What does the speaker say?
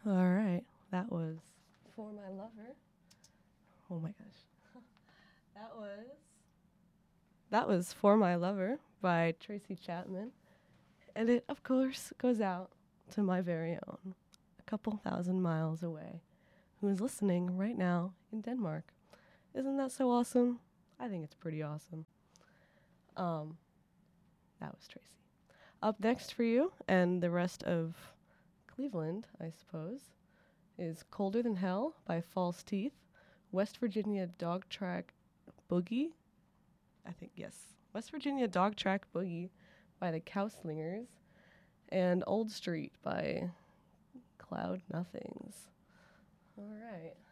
All right. That was For My Lover. Oh my gosh. That was For My Lover by Tracy Chapman. And it, of course, goes out to my very own, a couple thousand miles away, who is listening right now in Denmark. Isn't that so awesome? I think it's pretty awesome. Um, that was Tracy. Up next for you and the rest of Cleveland, I suppose, is Colder Than Hell by False Teeth, West Virginia Dog Track Boogie. I think, yes. West Virginia Dog Track Boogie by the Cowslingers, and Old Street by Cloud Nothings. All right.